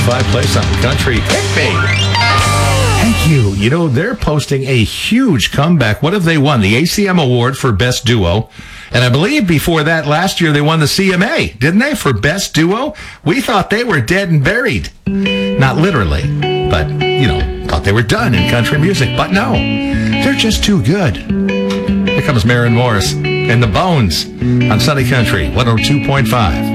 102.5 Play Something Country. Pick me. Thank you. You know, they're posting a huge comeback. What have they won? The ACM Award for Best Duo. And I believe before that, last year, they won the CMA, didn't they, for Best Duo? We thought they were dead and buried. Not literally, but, you know, thought they were done in country music. But no, they're just too good. Here comes Maren Morris and the Bones on Sunny Country 102.5.